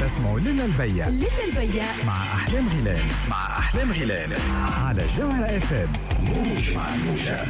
اسمعوا ليلى البيع مع أحلام غيلان على جوهر اف ام. موج مع الموجة.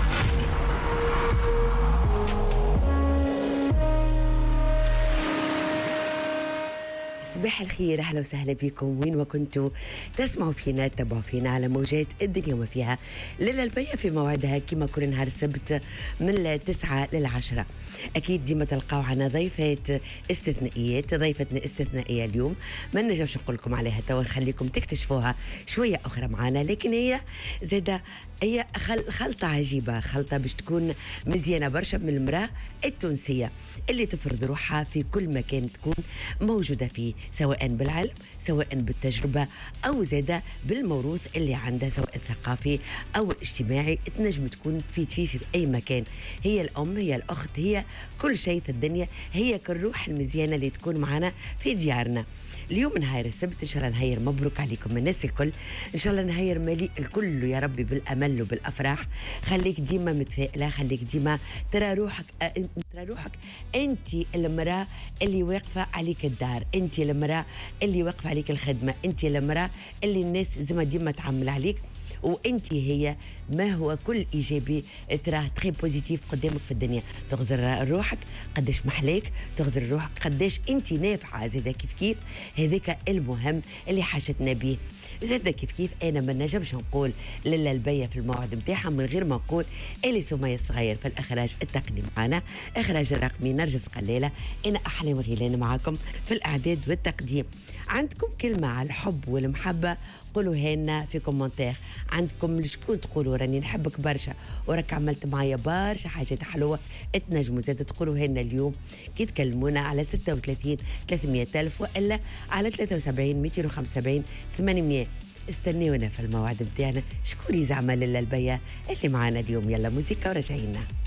صباح الخير، اهلا وسهلا بكم وين ما كنتوا تسمعوا فينا تتابعوا فينا على موجات الدنيا وما فيها. ليلى البيع في موعدها كما كل نهار السبت من 9 ل 10. اكيد ديما تلقاو عنا ضيفات استثنائيات. ضيفتنا استثنائيه اليوم ما نجمش نقول لكم عليها توا، نخليكم تكتشفوها شويه اخرى معنا، لكن هي زاده هي خلطه عجيبه، خلطه باش تكون مزيانه برشا من المراه التونسيه اللي تفرض روحها في كل مكان تكون موجوده فيه، سواء بالعلم سواء بالتجربه او زاده بالموروث اللي عندها، سواء الثقافي او الاجتماعي. تنجم تكون في اي مكان. هي الام، هي الاخت، هي كل شيء في الدنيا، هي كالروح المزيانه اللي تكون معنا في ديارنا. اليوم نهاير السبت، ان شاء الله نهاير مبروك عليكم الناس الكل، ان شاء الله نهاير مليء الكل يا ربي بالامل وبالافراح. خليك ديما متفائله، خليك ديما ترى روحك انت المراه اللي واقفه عليك الدار، انت المراه اللي واقفه عليك الخدمه، انت المراه اللي الناس زي ديما تعمل عليك، وانت هي ما هو كل ايجابي تراه تري بوزيتيف قدامك في الدنيا. تغزر روحك قداش محلاك، تغزر روحك قداش انت نافعه، زاده كيف هذاك المهم اللي حاجتنا به. زاده كيف انا ما نجمش نقول ليلى البيع في الموعد نتاعها من غير ما نقول الي سمية الصغير في الاخراج التقني معنا، اخراج الرقمي نرجس قلالة، انا احلام غيلان معاكم في الاعداد والتقديم. عندكم كلمه على الحب والمحبه قولوها لنا في كومنتير. عندكم لشكون تقولوا راني نحبك برشا وراك عملت معايا برشا حاجات حلوه، تنجموا زاد تقولوها لنا اليوم كي تكلمونا على 36 300 ألف والا على 73 275 800. استنيونا في الموعد بتاعنا. شكوري زعما ليلى البيع اللي معانا اليوم. يلا موسيقى ورجعينا.